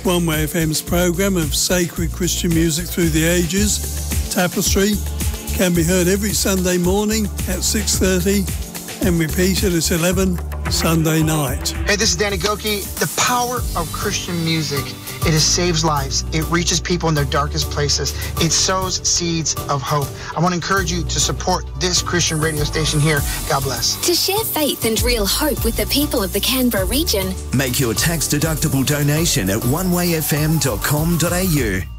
One Way FM's programme of sacred Christian music through the ages, Tapestry, can be heard every Sunday morning at 6:30 and repeated at 11 Sunday night. Hey, this is Danny Goki. The power of Christian music. It saves lives. It reaches people in their darkest places. It sows seeds of hope. I want to encourage you to support this Christian radio station here. God bless. To share faith and real hope with the people of the Canberra region, make your tax-deductible donation at onewayfm.com.au.